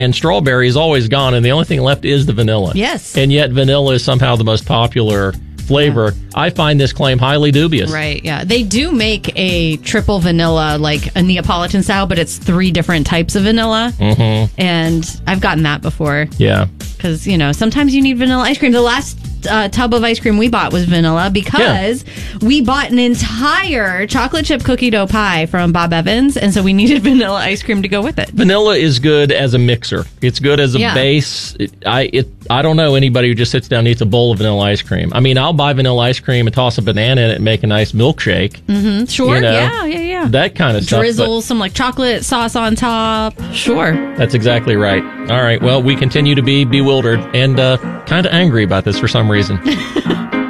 And strawberry is always gone, and the only thing left is the vanilla. Yes. And yet vanilla is somehow the most popular flavor. Yeah. I find this claim highly dubious. Right, yeah. They do make a triple vanilla, like a Neapolitan style, but it's 3 different types of vanilla. Mm-hmm. And I've gotten that before. Yeah. Because, sometimes you need vanilla ice cream. The last tub of ice cream we bought was vanilla because we bought an entire chocolate chip cookie dough pie from Bob Evans, and so we needed vanilla ice cream to go with it. Vanilla is good as a mixer. It's good as a base. I don't know anybody who just sits down and eats a bowl of vanilla ice cream. I mean, I'll buy vanilla ice cream and toss a banana in it and make a nice milkshake. Mm-hmm. Sure, yeah. That kind of stuff. Drizzle some chocolate sauce on top. Sure. That's exactly right. All right, well, we continue to be bewildered and kind of angry about this for some reason.